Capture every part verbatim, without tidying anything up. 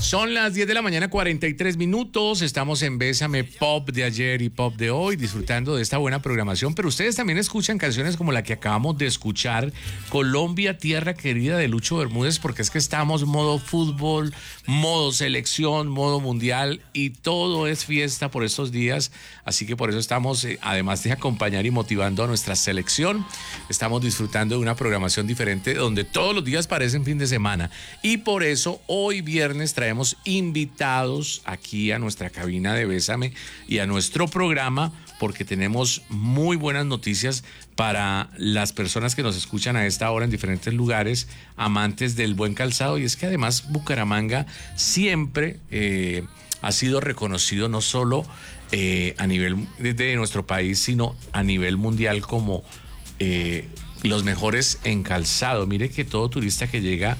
Son las diez de la mañana, cuarenta y tres minutos. Estamos en Bésame, pop de ayer y pop de hoy, disfrutando de esta buena programación. Pero ustedes también escuchan canciones como la que acabamos de escuchar, Colombia, Tierra Querida, de Lucho Bermúdez, porque es que estamos modo fútbol, modo selección, modo mundial, y todo es fiesta por estos días. Así que por eso estamos, eh, además de acompañar y motivando a nuestra selección, estamos disfrutando de una programación diferente donde todos los días parecen fin de semana. Y por eso hoy viernes traemos invitados aquí a nuestra cabina de Bésame y a nuestro programa, porque tenemos muy buenas noticias para las personas que nos escuchan a esta hora en diferentes lugares, amantes del buen calzado. Y es que además Bucaramanga siempre eh, ha sido reconocido no solo eh, a nivel de, de nuestro país, sino a nivel mundial como eh, los mejores en calzado. Mire que todo turista que llega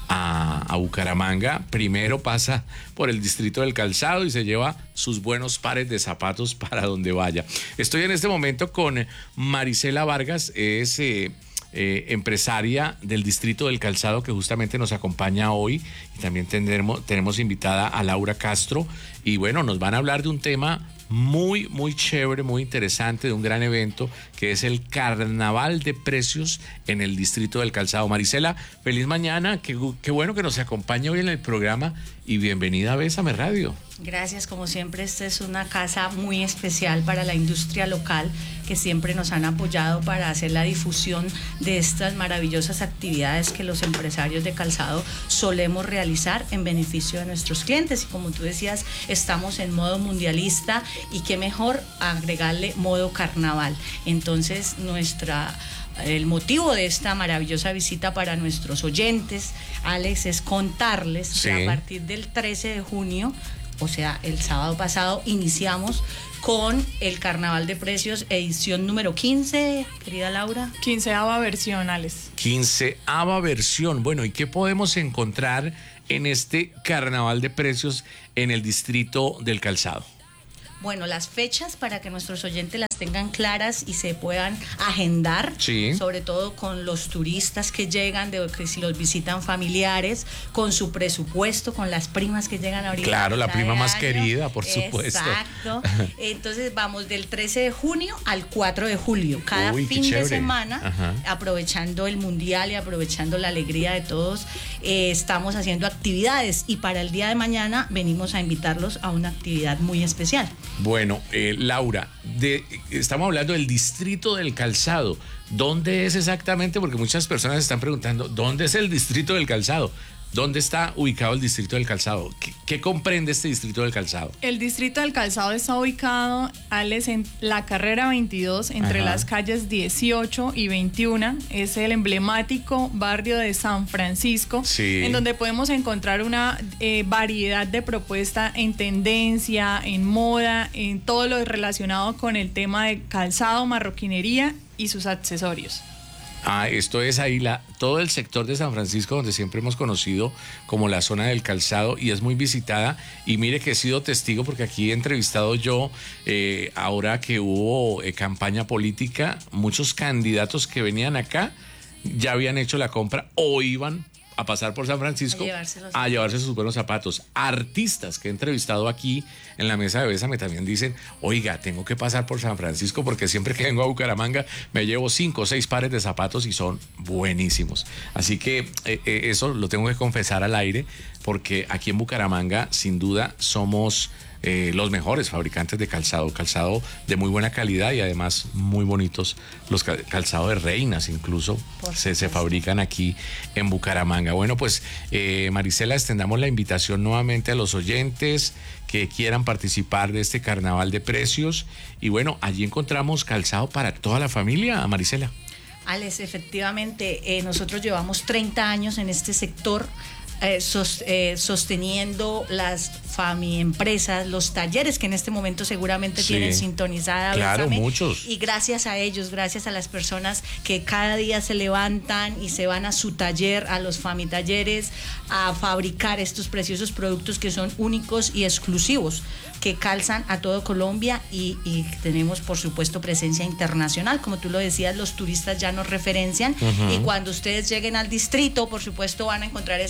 A, a Bucaramanga primero pasa por el distrito del calzado y se lleva sus buenos pares de zapatos para donde vaya. Estoy en este momento con Marisela Vargas, es eh, eh, empresaria del distrito del calzado, que justamente nos acompaña hoy, y también tendremos, tenemos invitada a Laura Castro, y bueno, nos van a hablar de un tema muy, muy chévere, muy interesante, de un gran evento que es el Carnaval de Precios en el Distrito del Calzado. Marisela, feliz mañana, qué, qué bueno que nos acompañe hoy en el programa y bienvenida a Bésame Radio. Gracias, como siempre, esta es una casa muy especial para la industria local, que siempre nos han apoyado para hacer la difusión de estas maravillosas actividades que los empresarios de calzado solemos realizar en beneficio de nuestros clientes. Y como tú decías, estamos en modo mundialista, y qué mejor agregarle modo carnaval. Entonces, nuestra... el motivo de esta maravillosa visita para nuestros oyentes, Alex, es contarles sí. que a partir del trece de junio, o sea, el sábado pasado, iniciamos con el Carnaval de Precios, edición número quince, querida Laura. Quinceava versión, Alex. Quinceava versión. Bueno, ¿y qué podemos encontrar en este Carnaval de Precios en el Distrito del Calzado? Bueno, las fechas para que nuestros oyentes las tengan claras y se puedan agendar, sí. sobre todo con los turistas que llegan, de que si los visitan familiares, con su presupuesto, con las primas que llegan ahorita. Claro, la prima más querida, por supuesto. Exacto. Entonces vamos del trece de junio al cuatro de julio, cada Uy, fin de semana, Ajá. aprovechando el mundial y aprovechando la alegría de todos, eh, estamos haciendo actividades, y para el día de mañana venimos a invitarlos a una actividad muy especial. Bueno, eh, Laura, de, estamos hablando del Distrito del Calzado. ¿Dónde es exactamente? Porque muchas personas están preguntando, ¿dónde es el Distrito del Calzado? ¿Dónde está ubicado el Distrito del Calzado? ¿Qué, qué comprende este Distrito del Calzado? El Distrito del Calzado está ubicado, Alex, en la carrera veintidós, entre Ajá. las calles dieciocho y veintiuno. Es el emblemático barrio de San Francisco, sí. en donde podemos encontrar una eh, variedad de propuestas en tendencia, en moda, en todo lo relacionado con el tema de calzado, marroquinería y sus accesorios. Ah, esto es ahí la, todo el sector de San Francisco, donde siempre hemos conocido como la zona del calzado, y es muy visitada. Y mire que he sido testigo, porque aquí he entrevistado yo, eh, ahora que hubo eh, campaña política, muchos candidatos que venían acá ya habían hecho la compra o iban a pasar por San Francisco a llevarse, a llevarse sus buenos zapatos. Artistas que he entrevistado aquí en la mesa de Bésame también dicen, oiga, tengo que pasar por San Francisco porque siempre que vengo a Bucaramanga me llevo cinco o seis pares de zapatos y son buenísimos. Así que eh, eh, eso lo tengo que confesar al aire, porque aquí en Bucaramanga sin duda somos Eh, los mejores fabricantes de calzado, calzado de muy buena calidad, y además muy bonitos. Los cal- calzados de reinas incluso se, se fabrican aquí en Bucaramanga. Bueno, pues eh, Marisela, extendamos la invitación nuevamente a los oyentes que quieran participar de este Carnaval de Precios, y bueno, allí encontramos calzado para toda la familia, Marisela. Alex, efectivamente, eh, nosotros llevamos treinta años en este sector, eh, sos, eh, sosteniendo las Fami empresas, los talleres que en este momento seguramente sí. tienen sintonizada. Claro, Bésame, muchos. Y gracias a ellos, gracias a las personas que cada día se levantan y se van a su taller, a los Fami talleres, a fabricar estos preciosos productos que son únicos y exclusivos, que calzan a todo Colombia, y, y tenemos por supuesto presencia internacional. Como tú lo decías, los turistas ya nos referencian, uh-huh. y cuando ustedes lleguen al distrito, por supuesto van a encontrar esa hermosa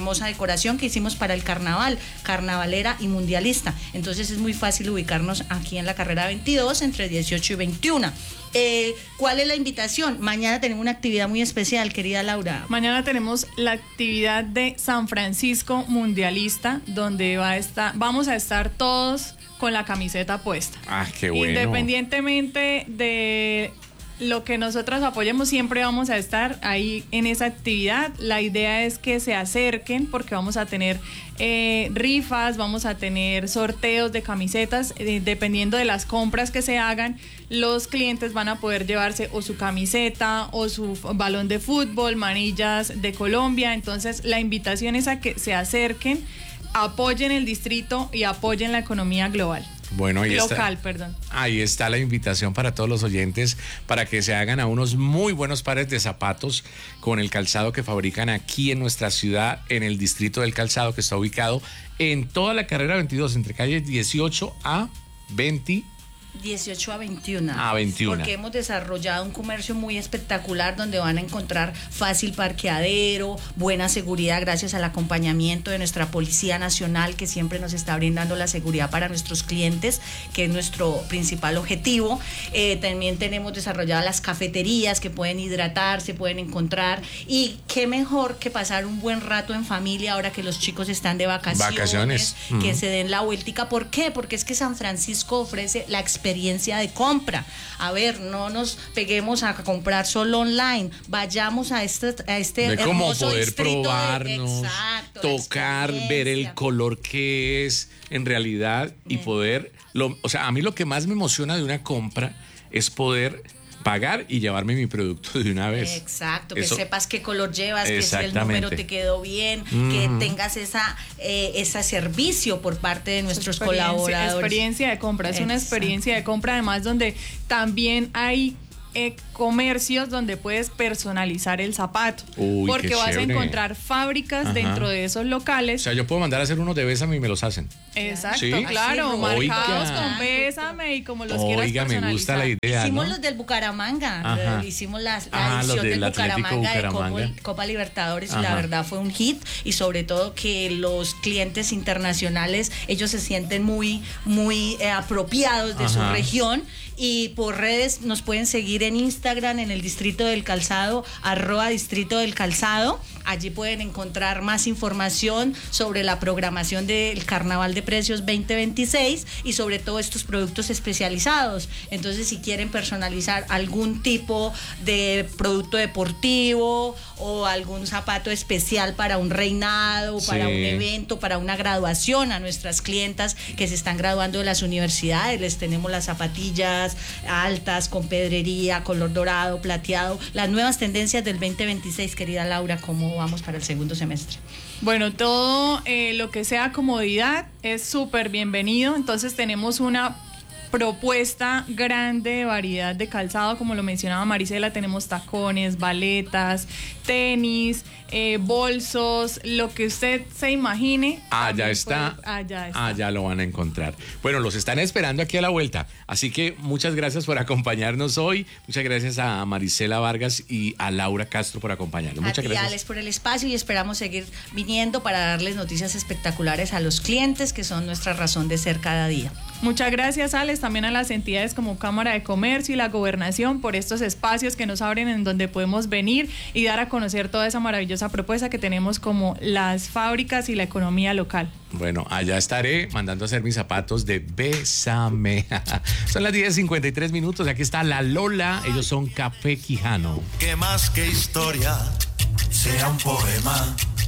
hermosa decoración que hicimos para el carnaval, carnavalera y mundialista. Entonces es muy fácil ubicarnos aquí en la carrera veintidós entre dieciocho y veintiuno. Eh, ¿Cuál es la invitación? Mañana tenemos una actividad muy especial, querida Laura. Mañana tenemos la actividad de San Francisco Mundialista, donde va a estar, vamos a estar todos con la camiseta puesta. Ah, qué bueno. Independientemente de lo que nosotros apoyemos, siempre vamos a estar ahí en esa actividad. La idea es que se acerquen porque vamos a tener eh, rifas, vamos a tener sorteos de camisetas, eh, dependiendo de las compras que se hagan, los clientes van a poder llevarse o su camiseta o su balón de fútbol, manillas de Colombia. Entonces la invitación es a que se acerquen, apoyen el distrito y apoyen la economía global. Bueno, ahí local, está, perdón. Ahí está la invitación para todos los oyentes para que se hagan a unos muy buenos pares de zapatos con el calzado que fabrican aquí en nuestra ciudad, en el distrito del calzado, que está ubicado en toda la carrera veintidós, entre calles dieciocho a veinte. dieciocho a veintiuno. A veintiuno. Porque hemos desarrollado un comercio muy espectacular donde van a encontrar fácil parqueadero, buena seguridad gracias al acompañamiento de nuestra Policía Nacional, que siempre nos está brindando la seguridad para nuestros clientes, que es nuestro principal objetivo. Eh, también tenemos desarrolladas las cafeterías que pueden hidratarse, pueden encontrar, y qué mejor que pasar un buen rato en familia ahora que los chicos están de vacaciones, vacaciones. que Uh-huh. se den la vueltica. ¿Por qué? Porque es que San Francisco ofrece la experiencia experiencia de compra. A ver, no nos peguemos a comprar solo online, vayamos a este, a este de cómo hermoso poder distrito probarnos, de, exacto, tocar, ver el color que es en realidad y Bien. poder, lo, o sea, a mí lo que más me emociona de una compra es poder pagar y llevarme mi producto de una vez. Exacto, que Eso, sepas qué color llevas, que si el número te quedó bien, mm. que tengas esa eh, ese servicio por parte de nuestros experiencia, colaboradores. Experiencia de compra, es Exacto. una experiencia de compra, además donde también hay Eh, comercios donde puedes personalizar el zapato. Uy, porque qué vas chévere. a encontrar fábricas Ajá. dentro de esos locales. O sea, yo puedo mandar a hacer unos de Bésame y me los hacen. Exacto, ¿Sí? claro, Así, marcados oiga. con Bésame y como los quieras Oiga, personalizar. me gusta la idea, Hicimos ¿no? los del Bucaramanga, Ajá. hicimos la, la Ah, los edición del del Atlético Bucaramanga, Bucaramanga. de Copa, Copa Libertadores, y Ajá. la verdad fue un hit, y sobre todo que los clientes internacionales, ellos se sienten muy, muy eh, apropiados de Ajá. su región. Y por redes nos pueden seguir en Instagram, en el Distrito del Calzado, arroba Distrito del Calzado. Allí pueden encontrar más información sobre la programación del Carnaval de Precios veinte veintiséis y sobre todo estos productos especializados. Entonces, si quieren personalizar algún tipo de producto deportivo o algún zapato especial para un reinado, Sí. para un evento, para una graduación a nuestras clientas que se están graduando de las universidades, les tenemos las zapatillas altas, con pedrería, color dorado, plateado, las nuevas tendencias del veinte veintiséis, querida Laura. ¿Cómo vamos para el segundo semestre? Bueno, todo eh, lo que sea comodidad es súper bienvenido. Entonces tenemos una propuesta grande de variedad de calzado, como lo mencionaba Marisela. Tenemos tacones, baletas, tenis, eh, bolsos, lo que usted se imagine. Ah, ya también está. puede- ah, ya está. Ah, ya lo van a encontrar. Bueno, los están esperando aquí a la vuelta. Así que muchas gracias por acompañarnos hoy. Muchas gracias a Marisela Vargas y a Laura Castro por acompañarnos. A Muchas ti, gracias. Alex, por el espacio, y esperamos seguir viniendo para darles noticias espectaculares a los clientes, que son nuestra razón de ser cada día. Muchas gracias, Alex, también a las entidades como Cámara de Comercio y la Gobernación por estos espacios que nos abren en donde podemos venir y dar a conocer toda esa maravillosa propuesta que tenemos como las fábricas y la economía local. Bueno, allá estaré mandando a hacer mis zapatos de Bésame. Son las diez cincuenta y tres minutos. Aquí está la Lola. Ellos son Café Quijano. Que más que historia sea un poema.